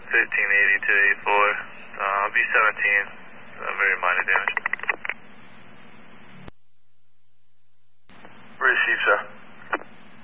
1580 to 84. I'll be 17. Very minor damage.